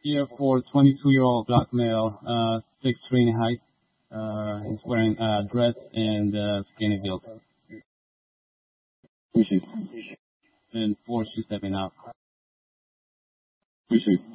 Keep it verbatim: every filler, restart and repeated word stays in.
Here for twenty-two-year-old black male, uh, six three in height. Uh, he's wearing a dress and uh, skinny build. Appreciate. And four, she's stepping out. Appreciate.